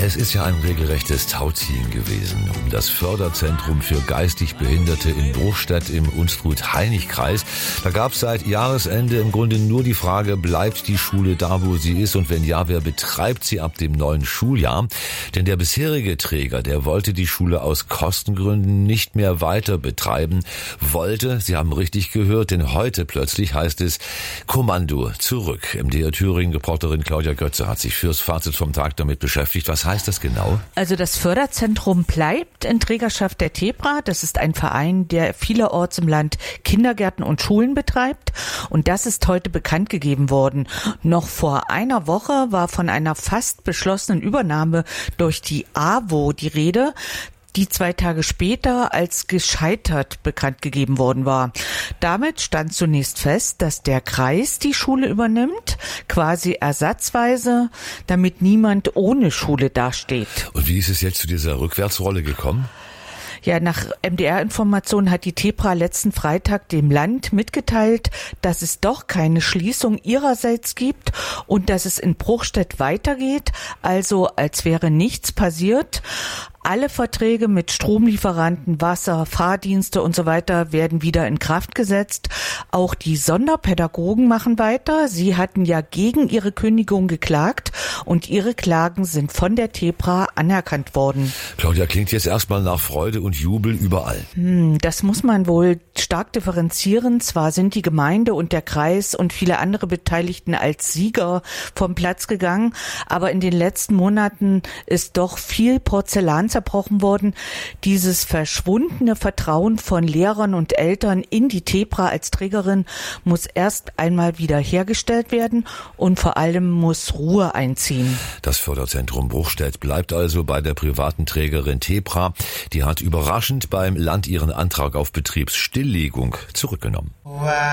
Es ist ja ein regelrechtes Tauziehen gewesen um das Förderzentrum für geistig Behinderte in Bruchstedt im Unstrut-Hainich-Kreis. Da gab es seit Jahresende im Grunde nur die Frage, bleibt die Schule da, wo sie ist, und wenn ja, wer betreibt sie ab dem neuen Schuljahr? Denn der bisherige Träger, der wollte die Schule aus Kostengründen nicht mehr weiter betreiben. Wollte, Sie haben richtig gehört, denn heute plötzlich heißt es Kommando zurück. MDR Thüringen-Reporterin Claudia Götze hat sich fürs Fazit vom Tag damit beschäftigt. Was heißt das genau? Also das Förderzentrum bleibt in Trägerschaft der TEPRA. Das ist ein Verein, der vielerorts im Land Kindergärten und Schulen betreibt. Und das ist heute bekannt gegeben worden. Noch vor einer Woche war von einer fast beschlossenen Übernahme durch die AWO die Rede, die 2 Tage später als gescheitert bekannt gegeben worden war. Damit stand zunächst fest, dass der Kreis die Schule übernimmt, quasi ersatzweise, damit niemand ohne Schule dasteht. Und wie ist es jetzt zu dieser Rückwärtsrolle gekommen? Ja, nach MDR-Informationen hat die TEPRA letzten Freitag dem Land mitgeteilt, dass es doch keine Schließung ihrerseits gibt und dass es in Bruchstedt weitergeht, also als wäre nichts passiert. Alle Verträge mit Stromlieferanten, Wasser, Fahrdienste und so weiter werden wieder in Kraft gesetzt. Auch die Sonderpädagogen machen weiter. Sie hatten ja gegen ihre Kündigung geklagt und ihre Klagen sind von der TEPRA anerkannt worden. Claudia, klingt jetzt erstmal nach Freude und Jubel überall. Das muss man wohl stark differenzieren. Zwar sind die Gemeinde und der Kreis und viele andere Beteiligten als Sieger vom Platz gegangen, aber in den letzten Monaten ist doch viel Porzellan zerbrochen worden. Dieses verschwundene Vertrauen von Lehrern und Eltern in die TEPRA als Trägerin muss erst einmal wieder hergestellt werden und vor allem muss Ruhe einziehen. Das Förderzentrum Bruchstedt bleibt also bei der privaten Trägerin TEPRA. Die hat überraschend beim Land ihren Antrag auf Betriebsstilllegung zurückgenommen. Wow.